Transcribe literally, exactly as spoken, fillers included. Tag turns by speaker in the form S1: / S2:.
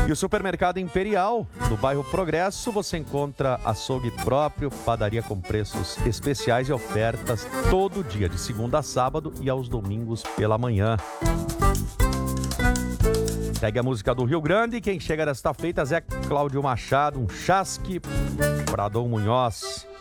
S1: E o Supermercado Imperial, no bairro Progresso, você encontra açougue próprio, padaria com preços especiais e ofertas todo dia, de segunda a sábado e aos domingos pela manhã. Segue a música do Rio Grande, quem chega desta feita é Zé Cláudio Machado, um chasque para Dom Munhoz.